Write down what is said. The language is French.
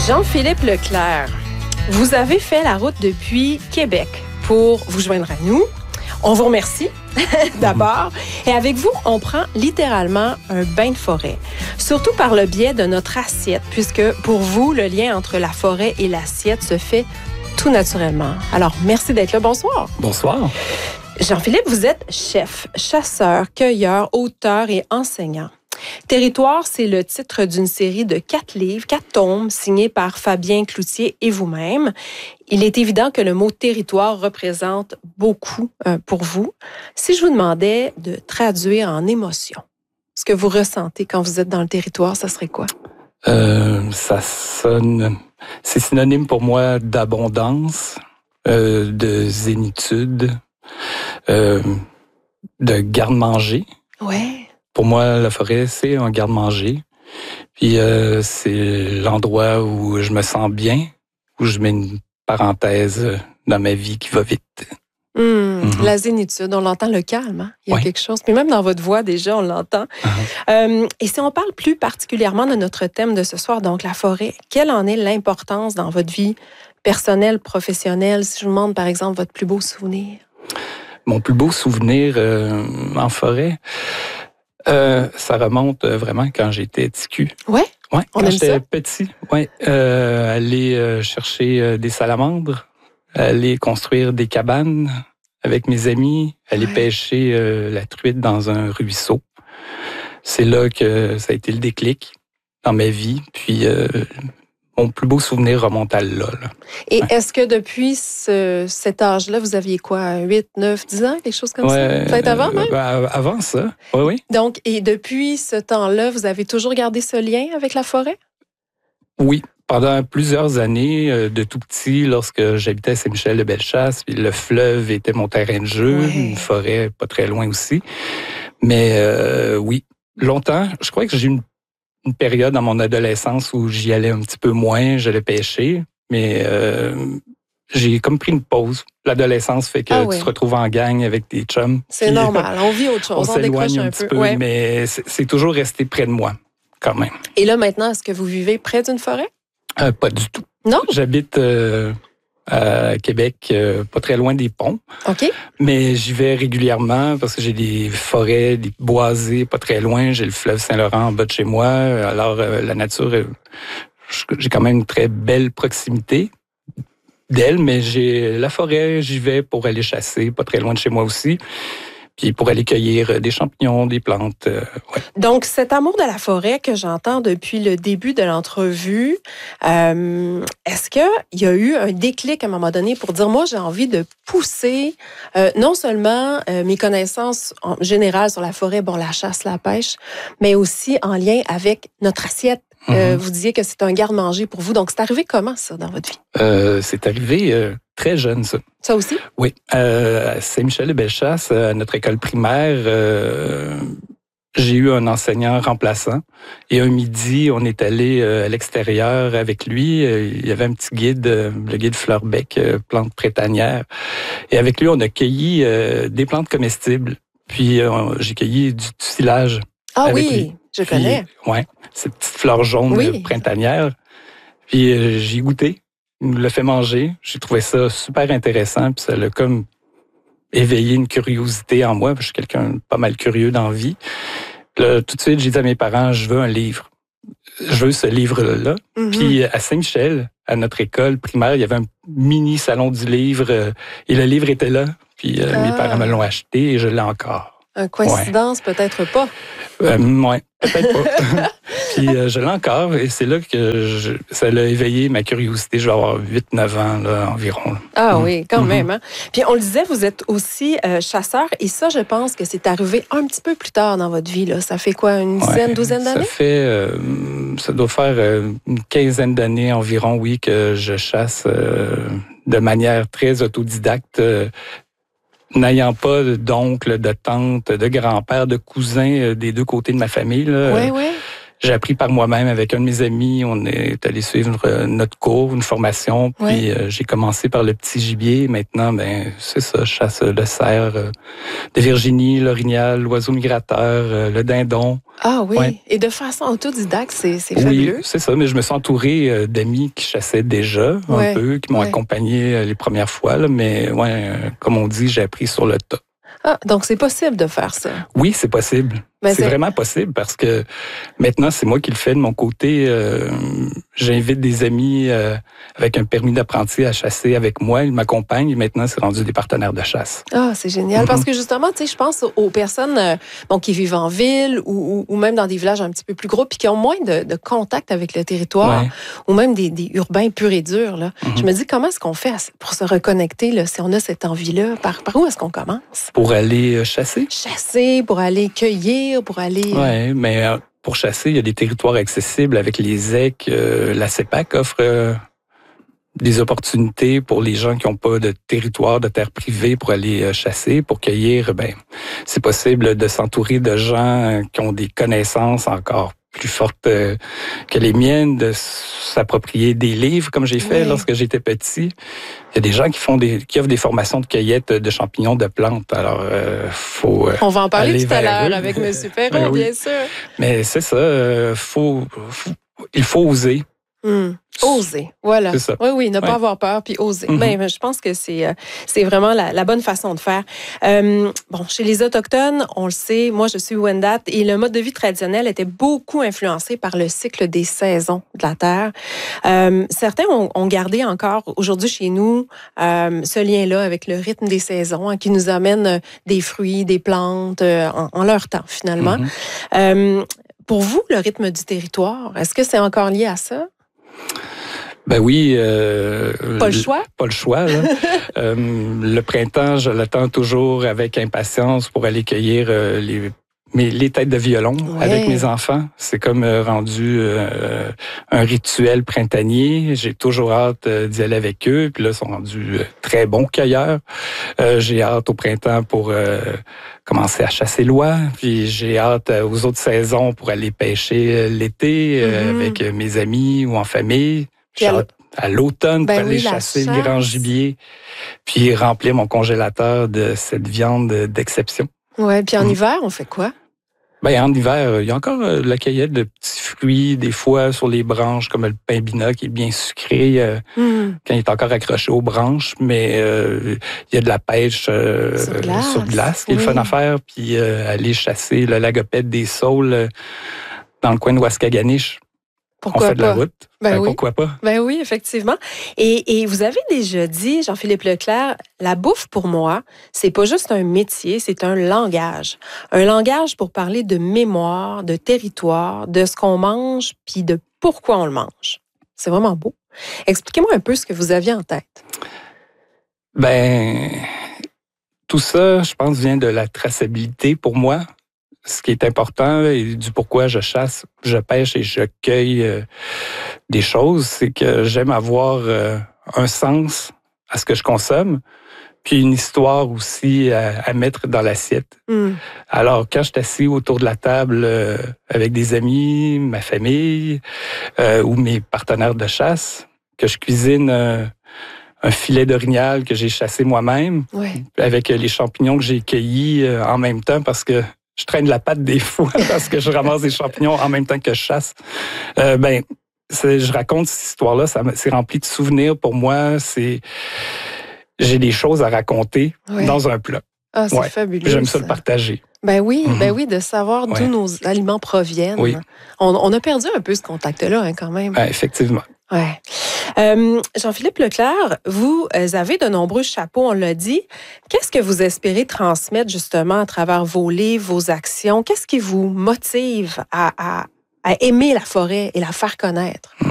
Jean-Philippe Leclerc, vous avez fait la route depuis Québec pour vous joindre à nous. On vous remercie d'abord. Et avec vous, on prend littéralement un bain de forêt, surtout par le biais de notre assiette, puisque pour vous, le lien entre la forêt et l'assiette se fait tout naturellement. Alors, merci d'être là. Bonsoir. Bonsoir. Jean-Philippe, vous êtes chef, chasseur, cueilleur, auteur et enseignant. Territoire, c'est le titre d'une série de 4 livres, 4 tomes, signés par Fabien Cloutier et vous-même. Il est évident que le mot territoire représente beaucoup pour vous. Si je vous demandais de traduire en émotion ce que vous ressentez quand vous êtes dans le territoire, ça serait quoi? Ça sonne... C'est synonyme pour moi d'abondance, de zénitude, de garde-manger. Ouais. Pour moi, la forêt, c'est un garde-manger. Puis c'est l'endroit où je me sens bien, où je mets une parenthèse dans ma vie qui va vite. La zénitude, on l'entend, le calme. Hein? Il y a quelque chose. Puis même dans votre voix, déjà, on l'entend. Et si on parle plus particulièrement de notre thème de ce soir, donc la forêt, quelle en est l'importance dans votre vie personnelle, professionnelle? Si je vous demande, par exemple, votre plus beau souvenir. Mon plus beau souvenir en forêt... ça remonte vraiment quand j'étais TQ. Ouais? Ouais, on quand aime j'étais ça? petit. Ouais, aller chercher des salamandres, aller construire des cabanes avec mes amis, aller pêcher la truite dans un ruisseau. C'est là que ça a été le déclic dans ma vie. Puis mon plus beau souvenir remonte à là. Et est-ce que depuis cet âge-là, vous aviez quoi, 8, 9, 10 ans, quelque chose comme ça? Peut-être avant même? Avant ça, oui. Donc, et depuis ce temps-là, vous avez toujours gardé ce lien avec la forêt? Oui, pendant plusieurs années, de tout petit, lorsque j'habitais à Saint-Michel-de-Bellechasse, puis le fleuve était mon terrain de jeu, une forêt pas très loin aussi. Mais oui, longtemps, je crois que j'ai eu une période dans mon adolescence où j'y allais un petit peu moins, j'allais pêcher, mais j'ai comme pris une pause. L'adolescence fait que tu te retrouves en gang avec tes chums. C'est normal, on vit autre chose, on décroche un peu. Mais c'est toujours resté près de moi, quand même. Et là, maintenant, est-ce que vous vivez près d'une forêt? Pas du tout. Non? J'habite à Québec, pas très loin des ponts. OK. Mais j'y vais régulièrement parce que j'ai des forêts, des boisés pas très loin. J'ai le fleuve Saint-Laurent en bas de chez moi. Alors, la nature, j'ai quand même une très belle proximité d'elle, mais j'ai la forêt, j'y vais pour aller chasser, pas très loin de chez moi aussi. Puis pour aller cueillir des champignons, des plantes. Donc, cet amour de la forêt que j'entends depuis le début de l'entrevue, est-ce qu'il y a eu un déclic à un moment donné pour dire, moi, j'ai envie de pousser non seulement mes connaissances en général sur la forêt, la chasse, la pêche, mais aussi en lien avec notre assiette. Vous disiez que c'est un garde-manger pour vous. Donc, c'est arrivé comment, ça, dans votre vie? C'est arrivé très jeune, ça. Ça aussi? Oui. À Saint-Michel-de-Bellechasse, à notre école primaire, j'ai eu un enseignant remplaçant. Et un midi, on est allé à l'extérieur avec lui. Il y avait un petit guide, le guide Fleurbec, plantes printanières. Et avec lui, on a cueilli des plantes comestibles. Puis, j'ai cueilli du tuilage. Ah oui, je connais. Oui, ces petites fleurs jaunes printanières. Puis j'ai goûté, il me l'a fait manger. J'ai trouvé ça super intéressant. Puis ça l'a comme éveillé une curiosité en moi. Je suis quelqu'un de pas mal curieux dans la vie. Là, tout de suite, j'ai dit à mes parents, je veux un livre. Je veux ce livre-là. Puis à Saint-Michel, à notre école primaire, il y avait un mini salon du livre. Et le livre était là. Puis mes parents me l'ont acheté et je l'ai encore. Une coïncidence, peut-être pas. Oui, peut-être pas. Puis je l'ai encore et c'est là que ça l'a éveillé ma curiosité. Je vais avoir 8-9 ans là, environ. Là. Ah oui, quand même. Hein? Puis on le disait, vous êtes aussi chasseur et ça, je pense que c'est arrivé un petit peu plus tard dans votre vie. Là. Ça fait quoi, une dizaine, douzaine d'années? Ça doit faire une quinzaine d'années environ, oui, que je chasse de manière très autodidacte. N'ayant pas d'oncle, de tante, de grand-père, de cousins des deux côtés de ma famille. Oui. j'ai appris par moi-même avec un de mes amis. On est allé suivre notre cours, une formation. Puis j'ai commencé par le petit gibier. Maintenant, c'est ça, je chasse le cerf de Virginie, l'orignal, l'oiseau migrateur, le dindon. Ah oui, et de façon autodidacte, c'est fabuleux. Oui, c'est ça, mais je me suis entouré d'amis qui chassaient déjà un peu, qui m'ont accompagné les premières fois. Là, mais comme on dit, j'ai appris sur le tas. Ah, donc c'est possible de faire ça? Oui, c'est possible. C'est vraiment possible parce que maintenant, c'est moi qui le fais de mon côté. J'invite des amis avec un permis d'apprenti à chasser avec moi. Ils m'accompagnent et maintenant, c'est rendu des partenaires de chasse. Ah, c'est génial. Parce que justement, tu sais, je pense aux personnes qui vivent en ville ou même dans des villages un petit peu plus gros puis qui ont moins de contact avec le territoire ou même des urbains purs et durs. Là. Je me dis, comment est-ce qu'on fait pour se reconnecter là, si on a cette envie-là? Par où est-ce qu'on commence? Pour aller chasser? Chasser, pour aller cueillir, pour aller... Oui, mais pour chasser, il y a des territoires accessibles avec les EC. La CEPAC offre des opportunités pour les gens qui n'ont pas de territoire, de terre privée pour aller chasser, pour cueillir. C'est possible de s'entourer de gens qui ont des connaissances encore plus fortes que les miennes, de s'approprier des livres comme j'ai fait lorsque j'étais petit. Il y a des gens qui offrent des formations de cueillette de champignons, de plantes. Alors, faut on va en parler tout à l'heure eux. avec M. Perron, bien sûr. Mais c'est ça, il faut oser. Oser, voilà. C'est ça. Oui, ne pas avoir peur puis oser. Mais je pense que c'est vraiment la bonne façon de faire. Chez les Autochtones, on le sait, moi je suis Wendat et le mode de vie traditionnel était beaucoup influencé par le cycle des saisons de la Terre. Certains ont gardé encore aujourd'hui chez nous ce lien-là avec le rythme des saisons qui nous amène des fruits, des plantes en leur temps finalement. Pour vous, le rythme du territoire, est-ce que c'est encore lié à ça? Ben oui. Pas le choix? Pas le choix. Là. Le printemps, je l'attends toujours avec impatience pour aller cueillir les têtes de violon avec mes enfants. C'est comme rendu un rituel printanier. J'ai toujours hâte d'y aller avec eux. Puis là, ils sont rendus très bons cueilleurs. J'ai hâte au printemps pour commencer à chasser l'oie. Puis j'ai hâte aux autres saisons pour aller pêcher l'été avec mes amis ou en famille. J'ai hâte à l'automne pour aller chasser le grand gibier. Puis remplir mon congélateur de cette viande d'exception. Oui, puis en hiver, on fait quoi? En hiver, il y a encore de la cueillette de petits fruits, des fois sur les branches, comme le pimbina qui est bien sucré quand il est encore accroché aux branches, mais il y a de la pêche sur glace qui est le fun à faire, puis aller chasser le lagopède des saules dans le coin de Waskaganish. Pourquoi on fait de la route. Pourquoi pas? Oui, effectivement. Et vous avez déjà dit, Jean-Philippe Leclerc, la bouffe pour moi, c'est pas juste un métier, c'est un langage. Un langage pour parler de mémoire, de territoire, de ce qu'on mange, puis de pourquoi on le mange. C'est vraiment beau. Expliquez-moi un peu ce que vous aviez en tête. Tout ça, je pense, vient de la traçabilité pour moi. Ce qui est important et du pourquoi je chasse, je pêche et je cueille des choses, c'est que j'aime avoir un sens à ce que je consomme, puis une histoire aussi à mettre dans l'assiette. Alors, quand je suis assis autour de la table avec des amis, ma famille ou mes partenaires de chasse, que je cuisine un filet d'orignal que j'ai chassé moi-même, avec les champignons que j'ai cueillis en même temps parce que je traîne la patte des fois parce que je ramasse des champignons en même temps que je chasse. Je raconte cette histoire-là, c'est rempli de souvenirs pour moi. J'ai des choses à raconter dans un plat. Ah, c'est fabuleux. J'aime ça le partager. Oui, de savoir d'où nos aliments proviennent. Oui. On a perdu un peu ce contact-là, quand même. Effectivement. Ouais. Jean-Philippe Leclerc, vous avez de nombreux chapeaux, on l'a dit. Qu'est-ce que vous espérez transmettre justement à travers vos livres, vos actions? Qu'est-ce qui vous motive à aimer la forêt et la faire connaître?